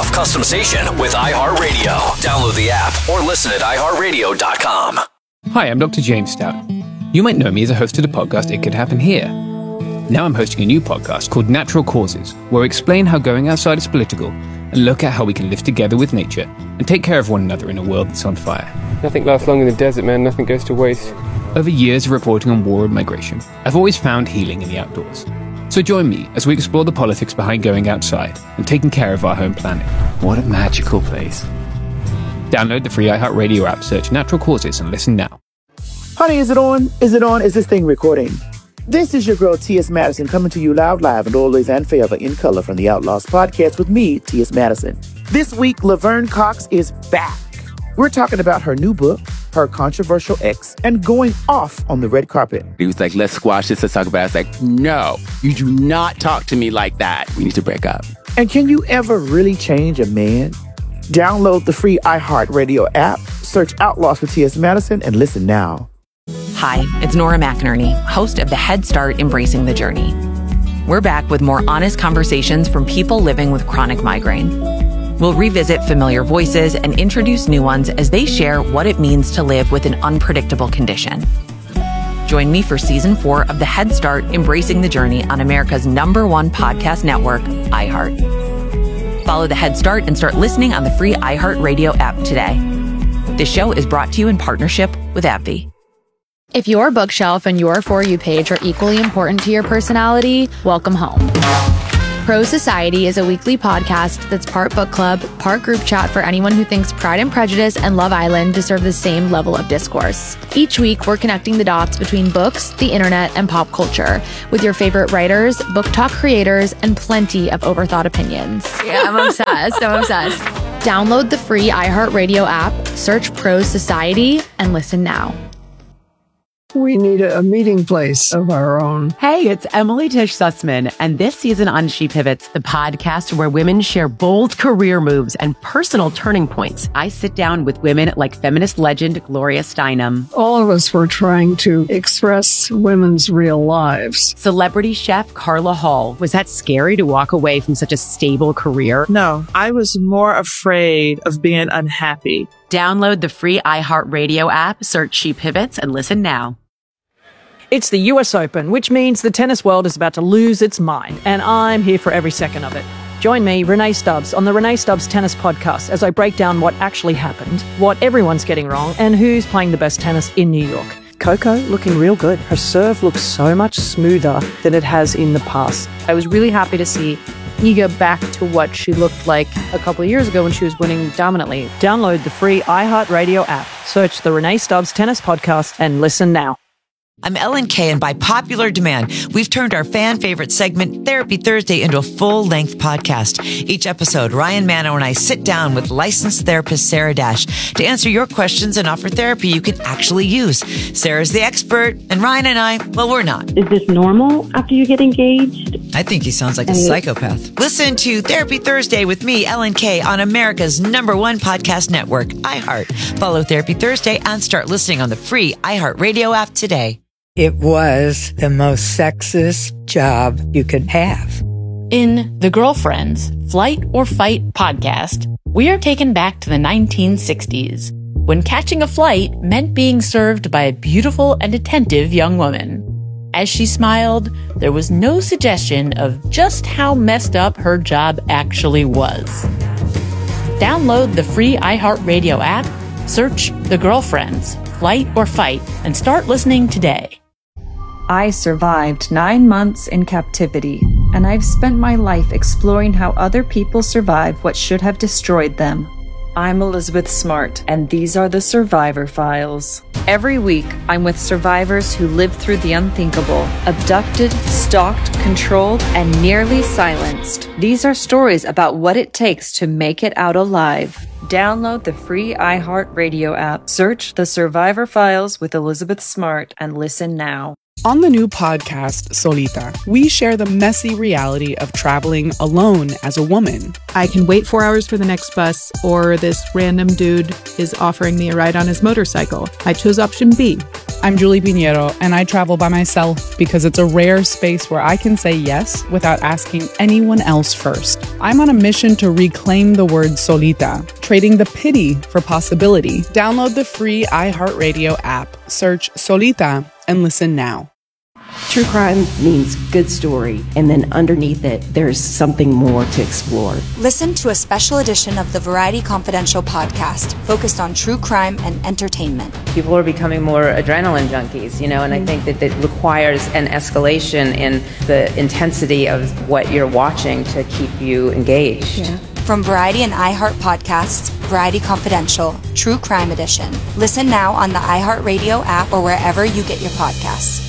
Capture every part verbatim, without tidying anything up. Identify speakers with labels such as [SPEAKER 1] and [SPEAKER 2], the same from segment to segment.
[SPEAKER 1] Customization with iHeartRadio. Download the app or listen at i heart radio dot com.
[SPEAKER 2] Hi, I'm Doctor James Stout. You might know me as a host of the podcast It Could Happen Here. Now I'm hosting a new podcast called Natural Causes, where I explain how going outside is political and look at how we can live together with nature and take care of one another in a world that's on fire.
[SPEAKER 3] Nothing lasts long in the desert, man. Nothing goes to waste.
[SPEAKER 2] Over years of reporting on war and migration, I've always found healing in the outdoors. So join me as we explore the politics behind going outside and taking care of our home planet. What a magical place. Download the free iHeartRadio app, search Natural Causes, and listen now.
[SPEAKER 4] Honey, is it on? Is it on? Is this thing recording? This is your girl, T S. Madison, coming to you loud, live, and always and forever in color from the Outlaws podcast with me, T S. Madison. This week, Laverne Cox is back. We're talking about her new book, her controversial ex, and going off on the red carpet.
[SPEAKER 5] He was like, let's squash this, let's talk about it. I was like, no, you do not talk to me like that. We need to break up.
[SPEAKER 4] And can you ever really change a man? Download the free iHeartRadio app, search Outlaws with T S. Madison, and listen now.
[SPEAKER 6] Hi, it's Nora McInerney, host of the Head Start Embracing the Journey. We're back with more honest conversations from people living with chronic migraine. We'll revisit familiar voices and introduce new ones as they share what it means to live with an unpredictable condition. Join me for season four of the Head Start Embracing the Journey on America's number one podcast network, iHeart. Follow the Head Start and start listening on the free iHeartRadio app today. This show is brought to you in partnership with AbbVie.
[SPEAKER 7] If your bookshelf and your For You page are equally important to your personality, welcome home. Pro Society is a weekly podcast that's part book club, part group chat for anyone who thinks Pride and Prejudice and Love Island deserve the same level of discourse. Each week, we're connecting the dots between books, the internet, and pop culture with your favorite writers, book talk creators, and plenty of overthought opinions. Yeah, I'm obsessed. I'm obsessed. Download the free iHeartRadio app, search Pro Society, and listen now.
[SPEAKER 8] We need a, a meeting place of our own.
[SPEAKER 9] Hey, it's Emily Tish Sussman, and this season on She Pivots, the podcast where women share bold career moves and personal turning points. I sit down with women like feminist legend Gloria Steinem.
[SPEAKER 8] All of us were trying to express women's real lives.
[SPEAKER 9] Celebrity chef Carla Hall. Was that scary to walk away from such a stable career?
[SPEAKER 10] No, I was more afraid of being unhappy.
[SPEAKER 9] Download the free iHeartRadio app, search She Pivots, and listen now.
[SPEAKER 10] It's the U S Open, which means the tennis world is about to lose its mind, and I'm here for every second of it. Join me, Renee Stubbs, on the Renee Stubbs Tennis Podcast as I break down what actually happened, what everyone's getting wrong, and who's playing the best tennis in New York. Coco looking real good. Her serve looks so much smoother than it has in the past.
[SPEAKER 11] I was really happy to see Iga back to what she looked like a couple of years ago when she was winning dominantly.
[SPEAKER 10] Download the free iHeartRadio app, search the Renee Stubbs Tennis Podcast, and listen now.
[SPEAKER 12] I'm Ellen Kay, and by popular demand, we've turned our fan favorite segment, Therapy Thursday, into a full-length podcast. Each episode, Ryan Mano and I sit down with licensed therapist Sarah Dash to answer your questions and offer therapy you can actually use. Sarah's the expert, and Ryan and I, well, we're not.
[SPEAKER 13] Is this normal after you get engaged?
[SPEAKER 12] I think he sounds like a psychopath. Listen to Therapy Thursday with me, Ellen Kay, on America's number one podcast network, iHeart. Follow Therapy Thursday and start listening on the free iHeartRadio app today.
[SPEAKER 14] It was the most sexist job you could have.
[SPEAKER 15] In The Girlfriends, Flight or Fight podcast, we are taken back to the nineteen sixties, when catching a flight meant being served by a beautiful and attentive young woman. As she smiled, there was no suggestion of just how messed up her job actually was. Download the free iHeartRadio app, search The Girlfriends, Flight or Fight, and start listening today.
[SPEAKER 16] I survived nine months in captivity, and I've spent my life exploring how other people survive what should have destroyed them. I'm Elizabeth Smart, and these are the Survivor Files. Every week, I'm with survivors who lived through the unthinkable, abducted, stalked, controlled, and nearly silenced. These are stories about what it takes to make it out alive. Download the free iHeartRadio app, search The Survivor Files with Elizabeth Smart, and listen now.
[SPEAKER 17] On the new podcast, Solita, we share the messy reality of traveling alone as a woman.
[SPEAKER 11] I can wait four hours for the next bus, or this random dude is offering me a ride on his motorcycle. I chose option B.
[SPEAKER 17] I'm Julie Pinheiro, and I travel by myself because it's a rare space where I can say yes without asking anyone else first. I'm on a mission to reclaim the word solita, trading the pity for possibility. Download the free iHeartRadio app, search Solita, and listen now.
[SPEAKER 18] True crime means good story, and then underneath it, there's something more to explore.
[SPEAKER 19] Listen to a special edition of the Variety Confidential podcast focused on true crime and entertainment.
[SPEAKER 20] People are becoming more adrenaline junkies, you know, and I think that it requires an escalation in the intensity of what you're watching to keep you engaged.
[SPEAKER 19] Yeah. From Variety and iHeart Podcasts, Variety Confidential, True Crime Edition. Listen now on the iHeartRadio app or wherever you get your podcasts.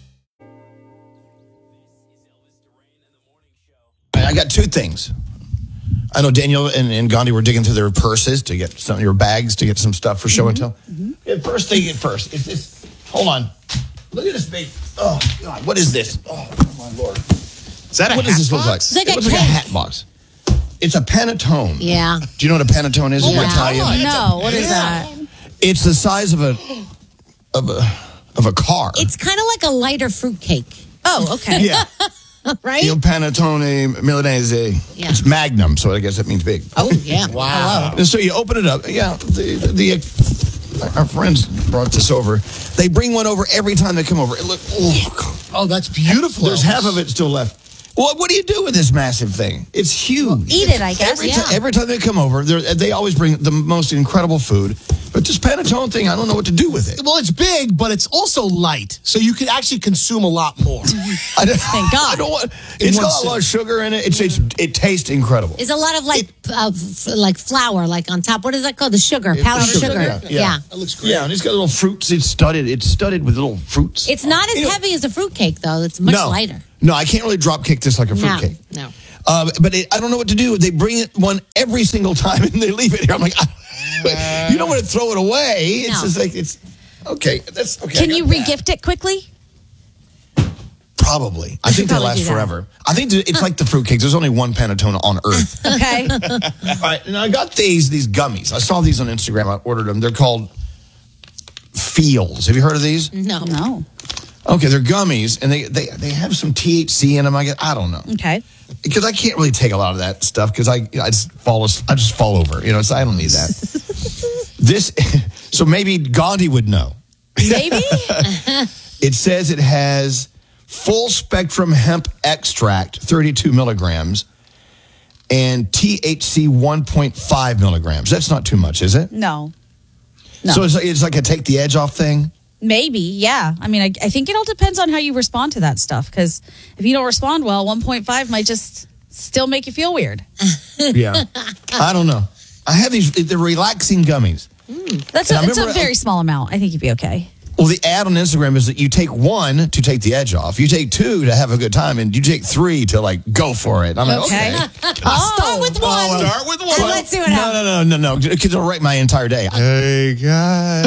[SPEAKER 21] I got two things. I know Daniel and, and Gandhi were digging through their purses to get some of your bags to get some stuff for show mm-hmm. and tell. Mm-hmm. Yeah, first thing at first. It's this. Hold on. Look at this big. Oh God, what is this? Oh my Lord. Is
[SPEAKER 22] that a
[SPEAKER 21] what
[SPEAKER 22] hat
[SPEAKER 21] does this look like?
[SPEAKER 22] box? It's like
[SPEAKER 21] it
[SPEAKER 22] a
[SPEAKER 21] looks
[SPEAKER 22] cake.
[SPEAKER 21] like a hat box. It's a panettone.
[SPEAKER 22] Yeah.
[SPEAKER 21] Do you know what a panettone is?
[SPEAKER 22] Oh,
[SPEAKER 21] in
[SPEAKER 22] yeah.
[SPEAKER 21] Italian?
[SPEAKER 22] No, what is that?
[SPEAKER 21] It's the size of a of a of a car.
[SPEAKER 22] It's kind of like a lighter fruitcake. Oh, okay.
[SPEAKER 21] Yeah.
[SPEAKER 22] Right?
[SPEAKER 21] Il panettone milanese.
[SPEAKER 22] Yeah.
[SPEAKER 21] It's Magnum, so I guess that means big.
[SPEAKER 22] Oh, yeah. Wow.
[SPEAKER 21] And so you open it up. Yeah, the, the, the our friends brought this over. They bring one over every time they come over. It look. Oh,
[SPEAKER 22] oh that's beautiful.
[SPEAKER 21] There's half of it still left. Well, what do you do with this massive thing? It's huge.
[SPEAKER 22] Well, eat it, I guess.
[SPEAKER 21] Every,
[SPEAKER 22] yeah.
[SPEAKER 21] t- every time they come over, they always bring the most incredible food. But this panettone thing, I don't know what to do with it.
[SPEAKER 22] Well, it's big, but it's also light, so you can actually consume a lot more.
[SPEAKER 21] I don't,
[SPEAKER 22] Thank God.
[SPEAKER 21] I don't want, it's got a lot of sugar in it. It's, it's it tastes incredible.
[SPEAKER 22] It's a lot of like uh, f- like flour, like on top. What is that called? The sugar, powdered sugar.
[SPEAKER 21] sugar. Yeah, yeah.
[SPEAKER 22] yeah.
[SPEAKER 21] That looks great. Yeah, and it's got little fruits. It's studded. It's studded with little fruits.
[SPEAKER 22] It's not as
[SPEAKER 21] you know,
[SPEAKER 22] heavy as a fruitcake, though. It's much
[SPEAKER 21] no,
[SPEAKER 22] lighter.
[SPEAKER 21] No, I can't really drop kick this like a fruitcake.
[SPEAKER 22] No, no.
[SPEAKER 21] Uh, but it, I don't know what to do. They bring it one every single time, and they leave it here. I'm like, I, you don't want to throw it away. It's
[SPEAKER 22] No.
[SPEAKER 21] just like it's okay. That's okay.
[SPEAKER 23] Can you regift it quickly?
[SPEAKER 21] Probably. I think they last forever. I think it's like the fruitcakes. There's only one panettone on Earth.
[SPEAKER 23] Okay.
[SPEAKER 21] All right, and I got these these gummies. I saw these on Instagram. I ordered them. They're called Feels. Have you heard of these?
[SPEAKER 23] No. No.
[SPEAKER 21] Okay, they're gummies, and they, they, they have some T H C in them. I get, I don't know.
[SPEAKER 23] Okay.
[SPEAKER 21] Because I can't really take a lot of that stuff because I I just fall I just fall over. You know, so I don't need that. This, so maybe Gandhi would know.
[SPEAKER 23] Maybe.
[SPEAKER 21] It says it has full spectrum hemp extract, thirty-two milligrams, and T H C one point five milligrams. That's not too much, is it?
[SPEAKER 23] No. No.
[SPEAKER 21] So it's like, it's like a take the edge off thing?
[SPEAKER 23] Maybe, yeah. I mean, I, I think it all depends on how you respond to that stuff. Because if you don't respond well, one point five might just still make you feel weird.
[SPEAKER 21] Yeah. I don't know. I have these, they're relaxing gummies.
[SPEAKER 23] Mm, that's
[SPEAKER 21] And I
[SPEAKER 23] a, it's a
[SPEAKER 21] remember-
[SPEAKER 23] very small amount. I think you'd be okay.
[SPEAKER 21] Well, the ad on Instagram is that you take one to take the edge off, you take two to have a good time, and you take three to like go for it. I'm like,
[SPEAKER 23] Okay.
[SPEAKER 21] okay.
[SPEAKER 23] I'll start with one.
[SPEAKER 21] well,
[SPEAKER 22] Start with one.
[SPEAKER 23] And let's see what
[SPEAKER 21] No,
[SPEAKER 23] happens.
[SPEAKER 21] no, no, no, no. Because it'll wreck my entire day.
[SPEAKER 22] Hey guys.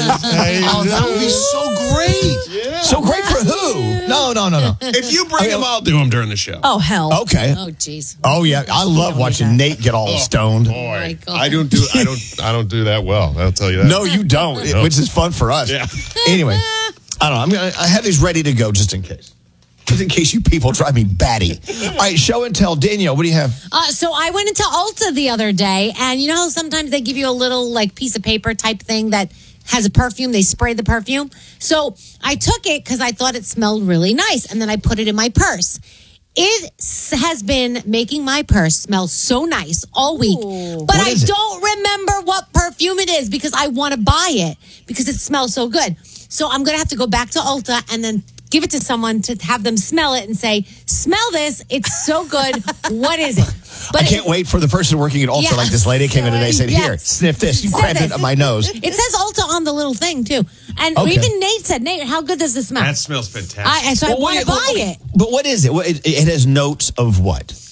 [SPEAKER 21] Oh, that would be so great.
[SPEAKER 22] Yeah.
[SPEAKER 21] So great for who? No, no, no, no.
[SPEAKER 22] If you bring them, I'll do them during the show.
[SPEAKER 23] Oh, hell.
[SPEAKER 21] Okay.
[SPEAKER 23] Oh, jeez.
[SPEAKER 21] Oh yeah, I love watching Nate get all stoned.
[SPEAKER 22] Boy, I don't do I don't I don't do that well. I'll tell you that.
[SPEAKER 21] No, you don't,
[SPEAKER 22] No.
[SPEAKER 21] which is fun for us.
[SPEAKER 22] Yeah.
[SPEAKER 21] Anyway, I don't know. I'm gonna. I have these ready to go just in case. Just in case you people drive me batty. All right, show and tell. Danielle, what do you have?
[SPEAKER 23] Uh, so I went into Ulta the other day, and you know how sometimes they give you a little like piece of paper type thing that has a perfume. They spray the perfume. So I took it because I thought it smelled really nice, and then I put it in my purse. It s- has been making my purse smell so nice all week, but
[SPEAKER 21] What
[SPEAKER 23] I
[SPEAKER 21] is it?
[SPEAKER 23] don't remember what perfume it is because I want to buy it because it smells so good. So I'm going to have to go back to Ulta and then give it to someone to have them smell it and say, smell this. It's so good. What is it? But
[SPEAKER 21] I can't
[SPEAKER 23] it-
[SPEAKER 21] wait for the person working at Ulta,
[SPEAKER 23] Yeah.
[SPEAKER 21] like this lady came in today and said,
[SPEAKER 23] Yes.
[SPEAKER 21] here, sniff this. You
[SPEAKER 23] Sniff
[SPEAKER 21] crammed it
[SPEAKER 23] this.
[SPEAKER 21] up my nose.
[SPEAKER 23] It says Ulta on the little thing, too. And
[SPEAKER 21] Okay.
[SPEAKER 23] even Nate said, Nate, how good does this smell?
[SPEAKER 22] That smells fantastic.
[SPEAKER 23] I, so I
[SPEAKER 21] Well,
[SPEAKER 23] want
[SPEAKER 21] wait,
[SPEAKER 23] to buy
[SPEAKER 21] well,
[SPEAKER 23] it.
[SPEAKER 21] But what is it? What, it? It has notes of what?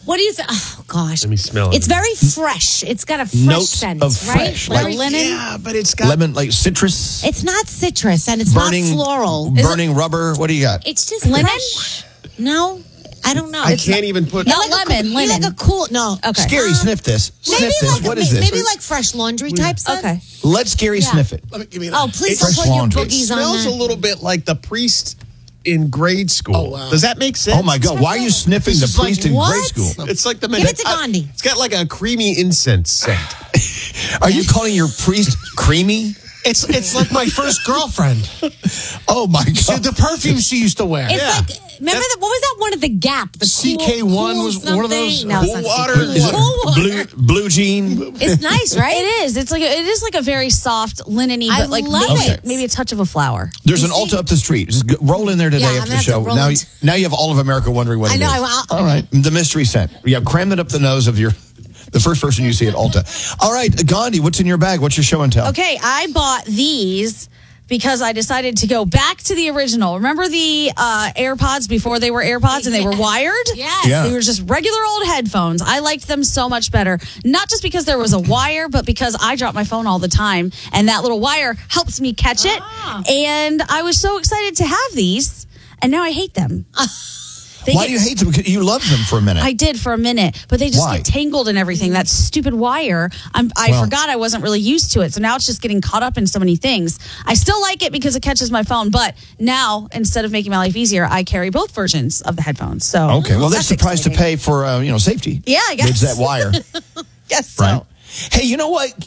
[SPEAKER 23] What do you think? Oh gosh,
[SPEAKER 1] Let me smell it.
[SPEAKER 23] It's very fresh. It's got a fresh
[SPEAKER 21] Notes
[SPEAKER 23] scent,
[SPEAKER 21] of
[SPEAKER 23] right?
[SPEAKER 21] fresh,
[SPEAKER 23] Like,
[SPEAKER 21] like-
[SPEAKER 23] linen.
[SPEAKER 1] Yeah, but it's got
[SPEAKER 21] Lemon, like citrus,
[SPEAKER 23] It's not citrus and it's
[SPEAKER 21] burning,
[SPEAKER 23] not floral. Is
[SPEAKER 21] burning rubber. What do you got?
[SPEAKER 23] it- It's just linen. No, I don't know.
[SPEAKER 1] I
[SPEAKER 23] It's
[SPEAKER 1] can't
[SPEAKER 23] not-
[SPEAKER 1] even put.
[SPEAKER 23] Not lemon, linen. Like a cool. No, okay.
[SPEAKER 21] Scary, sniff this.
[SPEAKER 23] Maybe
[SPEAKER 21] Sniff this.
[SPEAKER 23] like
[SPEAKER 21] What
[SPEAKER 23] a,
[SPEAKER 21] is this?
[SPEAKER 23] Maybe like fresh laundry type stuff. Okay.
[SPEAKER 21] Let Scary
[SPEAKER 23] Yeah.
[SPEAKER 21] sniff it.
[SPEAKER 1] Let me, give me
[SPEAKER 23] Oh, please
[SPEAKER 21] Fresh
[SPEAKER 23] don't put your
[SPEAKER 21] laundry.
[SPEAKER 1] It
[SPEAKER 23] boogies on
[SPEAKER 1] smells
[SPEAKER 23] that.
[SPEAKER 1] a little bit like the priest in grade school.
[SPEAKER 23] Oh, wow.
[SPEAKER 1] Does that make sense?
[SPEAKER 21] Oh my God! Why are you sniffing
[SPEAKER 1] This
[SPEAKER 21] the
[SPEAKER 1] is like-
[SPEAKER 21] priest in
[SPEAKER 23] what?
[SPEAKER 21] grade school?
[SPEAKER 1] It's like the
[SPEAKER 23] Give it to Gandhi.
[SPEAKER 1] It's got like a creamy incense scent.
[SPEAKER 21] Are you calling your priest creamy?
[SPEAKER 2] It's it's like my first girlfriend.
[SPEAKER 21] Oh my God!
[SPEAKER 2] So the perfume she used to wear.
[SPEAKER 23] It's like remember that? What was that one at the Gap? The
[SPEAKER 2] C K one
[SPEAKER 23] cool,
[SPEAKER 2] was
[SPEAKER 23] cool
[SPEAKER 2] one of those.
[SPEAKER 23] something? No, it's
[SPEAKER 2] Cool
[SPEAKER 23] not
[SPEAKER 2] water.
[SPEAKER 23] C K one.
[SPEAKER 21] Is it
[SPEAKER 23] Cool water.
[SPEAKER 21] blue blue jean?
[SPEAKER 23] It's nice, right?
[SPEAKER 3] It is. It's like a, it is like a very soft linen-y,
[SPEAKER 23] I
[SPEAKER 3] but like
[SPEAKER 23] love
[SPEAKER 3] maybe,
[SPEAKER 23] it.
[SPEAKER 3] maybe a touch of a flower.
[SPEAKER 21] There's an Ulta up the street. Just go, roll in there today
[SPEAKER 23] Yeah, I'm
[SPEAKER 21] after
[SPEAKER 23] gonna
[SPEAKER 21] the
[SPEAKER 23] have to
[SPEAKER 21] show.
[SPEAKER 23] roll
[SPEAKER 21] Now,
[SPEAKER 23] into-
[SPEAKER 21] now you have all of America wondering what
[SPEAKER 23] I
[SPEAKER 21] it
[SPEAKER 23] know,
[SPEAKER 21] is.
[SPEAKER 23] I- I'll-
[SPEAKER 21] all right, the mystery scent. Yeah, cram it up the nose of your the first person you see at Ulta. All right, Gandhi, what's in your bag? What's your show and tell?
[SPEAKER 3] Okay, I bought these because I decided to go back to the original. Remember the uh, AirPods before they were AirPods and they were wired?
[SPEAKER 23] Yes.
[SPEAKER 21] Yeah.
[SPEAKER 3] They were just regular old headphones. I liked them so much better. Not just because there was a wire, but because I drop my phone all the time and that little wire helps me catch it.
[SPEAKER 23] Ah.
[SPEAKER 3] And I was so excited to have these, and now I hate them. They
[SPEAKER 21] Why
[SPEAKER 3] get-
[SPEAKER 21] do you hate them? Because you loved them for a minute.
[SPEAKER 3] I did for a minute, but they just
[SPEAKER 21] Why?
[SPEAKER 3] get tangled in everything. That stupid wire. I'm, I
[SPEAKER 21] Well-
[SPEAKER 3] forgot I wasn't really used to it. So now it's just getting caught up in so many things. I still like it because it catches my phone, but now instead of making my life easier, I carry both versions of the headphones. So
[SPEAKER 21] Okay, well, that's, the price to
[SPEAKER 3] exciting.
[SPEAKER 21] pay for uh, you know safety.
[SPEAKER 3] Yeah, I guess.
[SPEAKER 21] It's that wire,
[SPEAKER 3] Yes. So.
[SPEAKER 21] right? Hey, you know what?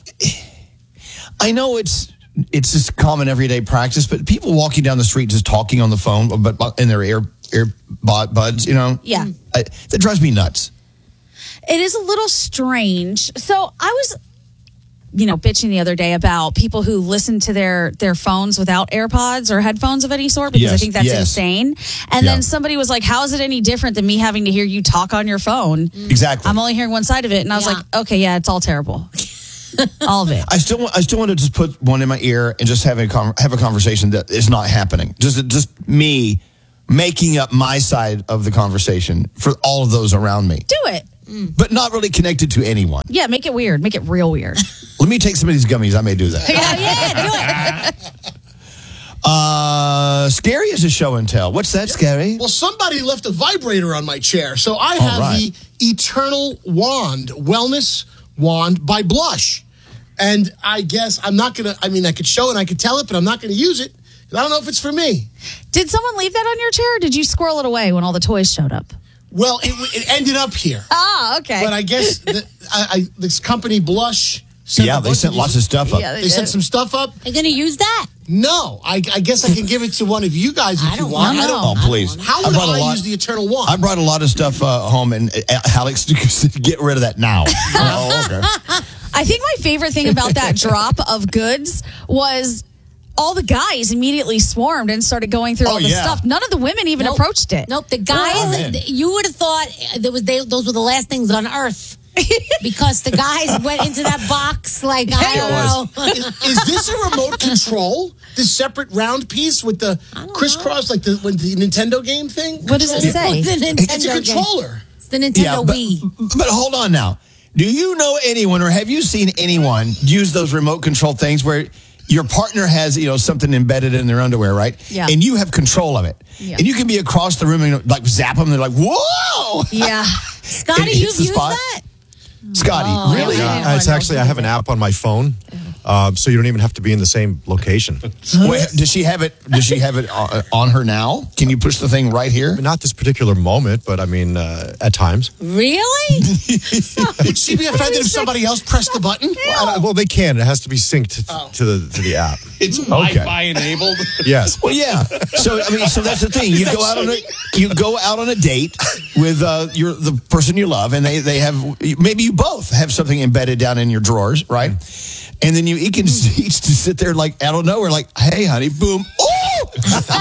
[SPEAKER 21] I know it's it's just common everyday practice, but people walking down the street just talking on the phone, but but in their ear ear buds, you know,
[SPEAKER 3] Yeah.
[SPEAKER 21] I, that drives me nuts.
[SPEAKER 3] It is a little strange. So I was, you know, bitching the other day about people who listen to their their phones without AirPods or headphones of any sort because I
[SPEAKER 21] Yes,
[SPEAKER 3] think that's
[SPEAKER 21] yes.
[SPEAKER 3] insane. And
[SPEAKER 21] Yeah.
[SPEAKER 3] then somebody was like, "How is it any different than me having to hear you talk on your phone?"
[SPEAKER 21] Exactly.
[SPEAKER 3] I'm only hearing one side of it, and I was
[SPEAKER 23] Yeah.
[SPEAKER 3] like, "Okay, yeah, it's all terrible, all of it."
[SPEAKER 21] I still want I still want to just put one in my ear and just have a con- have a conversation that is not happening. Just just me making up my side of the conversation for all of those around me,
[SPEAKER 3] Do it.
[SPEAKER 21] but not really connected to anyone.
[SPEAKER 3] Yeah, make it weird. Make it real weird.
[SPEAKER 21] Let me take some of these gummies. I may do that.
[SPEAKER 3] yeah, yeah, do it.
[SPEAKER 21] Uh, Scary is a show and tell. What's that, Scary?
[SPEAKER 2] Well, somebody left a vibrator on my chair, so I
[SPEAKER 21] All
[SPEAKER 2] have
[SPEAKER 21] right.
[SPEAKER 2] the Eternal Wand Wellness Wand by Blush, and I guess I'm not gonna. I mean, I could show it, and I could tell it, but I'm not gonna use it. And I don't know if it's for me.
[SPEAKER 3] Did someone leave that on your chair? Or did you squirrel it away when all the toys showed up?
[SPEAKER 2] Well, it, it ended up here.
[SPEAKER 3] Ah, okay.
[SPEAKER 2] But I guess the, I, I, this company Blush. Sent
[SPEAKER 21] Yeah,
[SPEAKER 2] a
[SPEAKER 21] they
[SPEAKER 2] bunch
[SPEAKER 21] sent
[SPEAKER 2] of
[SPEAKER 21] lots
[SPEAKER 2] these-
[SPEAKER 21] of stuff up.
[SPEAKER 3] Yeah,
[SPEAKER 2] They,
[SPEAKER 3] they
[SPEAKER 2] sent
[SPEAKER 3] did.
[SPEAKER 2] some stuff up.
[SPEAKER 23] Are you going to use that?
[SPEAKER 2] No, I, I guess I can give it to one of you guys if
[SPEAKER 23] I
[SPEAKER 2] you
[SPEAKER 23] don't
[SPEAKER 2] want.
[SPEAKER 23] know.
[SPEAKER 2] I don't
[SPEAKER 21] Oh, please.
[SPEAKER 2] How
[SPEAKER 21] I
[SPEAKER 2] would
[SPEAKER 21] brought a
[SPEAKER 2] I
[SPEAKER 21] lot-
[SPEAKER 2] use the Eternal Wand?
[SPEAKER 21] I brought a lot of stuff uh, home, and uh, Alex, get rid of that now. Oh, okay.
[SPEAKER 3] I think my favorite thing about that drop of goods was all the guys immediately swarmed and started going through
[SPEAKER 21] Oh,
[SPEAKER 3] all the
[SPEAKER 21] yeah.
[SPEAKER 3] stuff. None of the women even
[SPEAKER 23] Nope.
[SPEAKER 3] approached it.
[SPEAKER 23] Nope. The
[SPEAKER 21] Oh,
[SPEAKER 23] guys,
[SPEAKER 21] man.
[SPEAKER 23] you would have thought there was they, those were the last things on Earth. Because the guys went into that box like, I don't know.
[SPEAKER 2] is, is this a remote control? This separate round piece with the crisscross, like the, when the Nintendo game thing?
[SPEAKER 3] What does it say?
[SPEAKER 23] The Nintendo
[SPEAKER 2] It's a
[SPEAKER 23] game.
[SPEAKER 2] controller.
[SPEAKER 23] It's the Nintendo
[SPEAKER 21] Yeah, but,
[SPEAKER 23] Wii.
[SPEAKER 21] but hold on now. Do you know anyone, or have you seen anyone use those remote control things where your partner has, you know, something embedded in their underwear, right?
[SPEAKER 3] Yeah.
[SPEAKER 21] And you have control of it.
[SPEAKER 3] Yeah.
[SPEAKER 21] And you can be across the room and like zap them. They're like, whoa!
[SPEAKER 3] Yeah.
[SPEAKER 23] Scotty,
[SPEAKER 21] It
[SPEAKER 23] you've
[SPEAKER 21] hits the
[SPEAKER 23] used
[SPEAKER 21] spot.
[SPEAKER 23] that?
[SPEAKER 21] Scotty,
[SPEAKER 3] Oh,
[SPEAKER 21] really?
[SPEAKER 3] yeah.
[SPEAKER 24] Uh, it's actually, I have an app on my phone, uh, so you don't even have to be in the same location.
[SPEAKER 21] Wait, does she have it? Does she have it on, on her now? Can you push the thing right here?
[SPEAKER 24] Not this particular moment, but I mean, uh, at times.
[SPEAKER 23] Really?
[SPEAKER 2] Would she be offended if somebody else pressed the button?
[SPEAKER 24] Uh, well, they can. It has to be synced to, to the to the app.
[SPEAKER 1] It's Wi-Fi enabled.
[SPEAKER 24] Yes.
[SPEAKER 21] Well, yeah. So I mean, so that's the thing. You go out on a you go out on a date with uh, your the person you love, and they they have maybe you both have something embedded down in your drawers, right? And then you each can each to sit there like out of nowhere, like, hey, honey, boom, oh.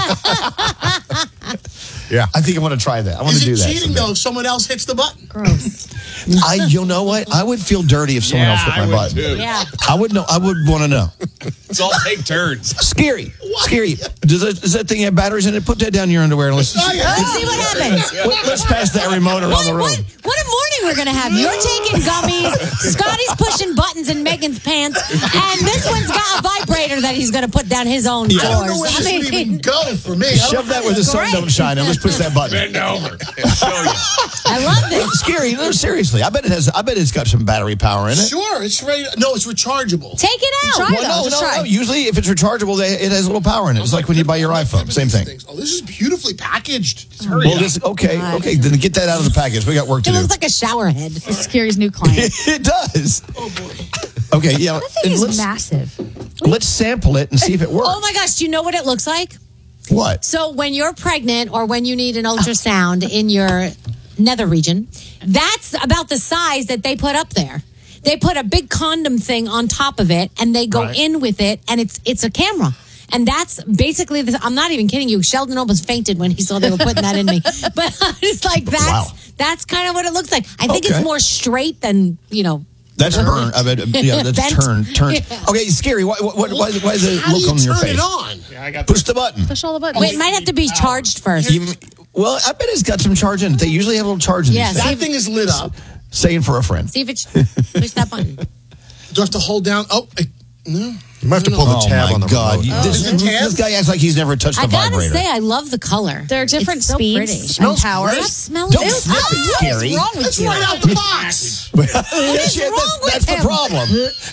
[SPEAKER 24] Yeah.
[SPEAKER 21] I think I want to try that. I want
[SPEAKER 2] Is
[SPEAKER 21] to do
[SPEAKER 2] it
[SPEAKER 21] that.
[SPEAKER 2] cheating
[SPEAKER 21] someday.
[SPEAKER 2] though if someone else hits the button?
[SPEAKER 3] Gross.
[SPEAKER 21] I, you know what? I would feel dirty if someone
[SPEAKER 1] Yeah,
[SPEAKER 21] else hit
[SPEAKER 1] I
[SPEAKER 21] my
[SPEAKER 1] would
[SPEAKER 21] button.
[SPEAKER 1] too.
[SPEAKER 23] Yeah.
[SPEAKER 21] I would know. I would want to know.
[SPEAKER 1] Let's all take turns.
[SPEAKER 21] Scary, scary. Does that, does that thing have batteries in it? Put that down in your underwear and let's,
[SPEAKER 23] Let's see what happens.
[SPEAKER 21] let's pass that remote around
[SPEAKER 23] What,
[SPEAKER 21] the room.
[SPEAKER 23] what, what a morning we're going to have you're taking gummies, Scotty's pushing buttons in Megan's pants, and this one's got a vibrator that he's going to put down his own
[SPEAKER 21] Yeah.
[SPEAKER 2] I don't know
[SPEAKER 23] drawers.
[SPEAKER 2] where this
[SPEAKER 23] I
[SPEAKER 2] would
[SPEAKER 23] mean,
[SPEAKER 2] even go for me. I
[SPEAKER 21] Shove
[SPEAKER 2] don't-
[SPEAKER 21] that where the sun
[SPEAKER 23] Great.
[SPEAKER 21] don't shine, and let's push that button.
[SPEAKER 1] Bend over and show you.
[SPEAKER 23] I love this.
[SPEAKER 21] It's scary. No, seriously. I bet it has. I bet it's got some battery power in it.
[SPEAKER 2] Sure, it's ready. No, it's rechargeable.
[SPEAKER 23] Take it out.
[SPEAKER 3] Try
[SPEAKER 21] Well,
[SPEAKER 3] though.
[SPEAKER 21] no,
[SPEAKER 3] Just
[SPEAKER 21] no,
[SPEAKER 3] try.
[SPEAKER 21] no. Usually, if it's rechargeable, they, it has a little power in it. It's like when you buy your iPhone. Same thing.
[SPEAKER 2] Oh, this is beautifully packaged. Just hurry
[SPEAKER 21] Well,
[SPEAKER 2] up.
[SPEAKER 21] this okay, okay. Then get that out of the package. We got work to
[SPEAKER 23] It
[SPEAKER 21] do.
[SPEAKER 23] looks like a shower head.
[SPEAKER 3] It's Scary's new client.
[SPEAKER 21] It does.
[SPEAKER 2] Oh boy.
[SPEAKER 21] Okay, yeah.
[SPEAKER 3] That thing
[SPEAKER 21] and
[SPEAKER 3] is
[SPEAKER 21] let's,
[SPEAKER 3] massive.
[SPEAKER 21] let's sample it and see if it works.
[SPEAKER 23] Oh my gosh, do you know what it looks like?
[SPEAKER 21] What?
[SPEAKER 23] So when you're pregnant or when you need an ultrasound in your nether region, that's about the size that they put up there. They put a big condom thing on top of it and they go
[SPEAKER 2] Right.
[SPEAKER 23] in with it and it's it's a camera. And that's basically, the, I'm not even kidding you. Sheldon almost fainted when he saw they were putting that in me. But it's like, that's
[SPEAKER 21] Wow.
[SPEAKER 23] that's kind of what it looks like. I think
[SPEAKER 21] Okay.
[SPEAKER 23] it's more straight than, you know.
[SPEAKER 21] That's burn. I mean, yeah, that's
[SPEAKER 23] Bent.
[SPEAKER 21] turn. Turn.
[SPEAKER 23] Yeah.
[SPEAKER 21] Okay, scary. Why, why, why, why is it
[SPEAKER 2] How
[SPEAKER 21] look
[SPEAKER 2] do you
[SPEAKER 21] on your
[SPEAKER 2] turn
[SPEAKER 21] face?
[SPEAKER 2] it on?
[SPEAKER 1] Yeah, I got
[SPEAKER 21] Push the button.
[SPEAKER 3] Push all the buttons.
[SPEAKER 23] Wait, it might have to be charged first.
[SPEAKER 21] You- well, I bet it's got some charge in it. They usually have a little charge in
[SPEAKER 23] Yeah,
[SPEAKER 21] these
[SPEAKER 2] That
[SPEAKER 21] things.
[SPEAKER 2] thing is lit up.
[SPEAKER 21] Saying for a friend.
[SPEAKER 23] See if it's push that button.
[SPEAKER 2] Do I have to hold down? Oh, I, no.
[SPEAKER 24] You might have to pull the
[SPEAKER 21] Oh
[SPEAKER 24] tab
[SPEAKER 21] my
[SPEAKER 24] on the
[SPEAKER 21] God!
[SPEAKER 24] remote.
[SPEAKER 21] You-
[SPEAKER 2] Oh,
[SPEAKER 21] this,
[SPEAKER 2] is it tab?
[SPEAKER 21] this guy acts like he's never touched
[SPEAKER 23] I
[SPEAKER 21] the
[SPEAKER 23] gotta
[SPEAKER 21] vibrator.
[SPEAKER 23] say, I love the color.
[SPEAKER 3] There are different
[SPEAKER 23] It's so
[SPEAKER 3] speeds
[SPEAKER 23] pretty.
[SPEAKER 3] and
[SPEAKER 2] Smells
[SPEAKER 3] powers.
[SPEAKER 2] great.
[SPEAKER 23] That smells
[SPEAKER 21] Don't
[SPEAKER 23] Ew,
[SPEAKER 21] sniff it,
[SPEAKER 23] oh,
[SPEAKER 21] Scary.
[SPEAKER 23] What's wrong with
[SPEAKER 2] That's
[SPEAKER 23] you?
[SPEAKER 2] right out the box.
[SPEAKER 21] Shit,
[SPEAKER 23] wrong
[SPEAKER 21] that's
[SPEAKER 23] with
[SPEAKER 21] that's the
[SPEAKER 23] him?
[SPEAKER 21] problem.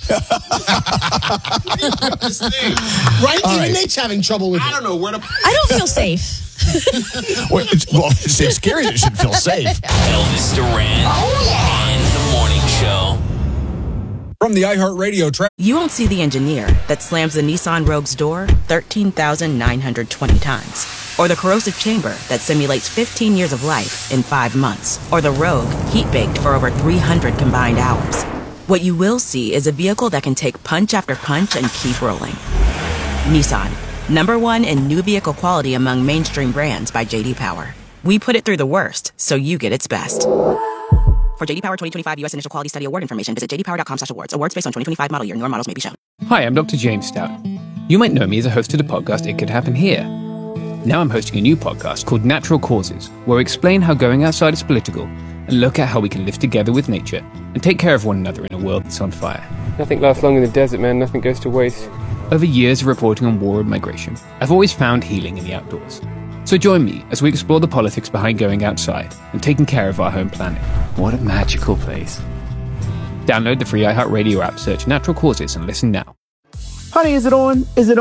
[SPEAKER 2] Right?
[SPEAKER 21] All
[SPEAKER 2] Even
[SPEAKER 21] right.
[SPEAKER 2] Nate's having trouble with
[SPEAKER 1] I
[SPEAKER 2] it.
[SPEAKER 1] don't know where to.
[SPEAKER 3] I don't feel safe.
[SPEAKER 21] well, it's, well, it's, it's scary. It should feel safe.
[SPEAKER 4] Elvis Duran and the Morning Show.
[SPEAKER 5] From the iHeartRadio track.
[SPEAKER 6] You won't see the engineer that slams the Nissan Rogue's door thirteen thousand nine hundred twenty times. Or the corrosive chamber that simulates fifteen years of life in five months. Or the Rogue heat-baked for over three hundred combined hours. What you will see is a vehicle that can take punch after punch and keep rolling. Nissan, number one in new vehicle quality among mainstream brands by J D Power. We put it through the worst, so you get its best. For J D Power twenty twenty-five U S Initial Quality Study Award information, visit j d power dot com slash awards. Awards based on twenty twenty-five model year. Newer models may be shown.
[SPEAKER 7] Hi, I'm Doctor James Stout. You might know me as a host of the podcast It Could Happen Here. Now I'm hosting a new podcast called Natural Causes, where we explain how going outside is political and look at how we can live together with nature and take care of one another in a world that's on fire.
[SPEAKER 25] Nothing lasts long in the desert, man. Nothing goes to waste.
[SPEAKER 7] Over years of reporting on war and migration, I've always found healing in the outdoors. So join me as we explore the politics behind going outside and taking care of our home planet. What a magical place. Download the free iHeartRadio app, search Natural Causes and listen now.
[SPEAKER 26] Honey, is it on? Is it